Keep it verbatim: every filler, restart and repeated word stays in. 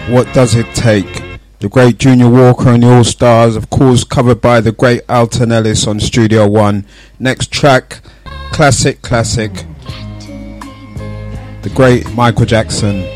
What Does It Take? The great Junior Walker and the All Stars, of course, covered by the great Alton Ellis on Studio One. Next track, classic, classic. The great Michael Jackson.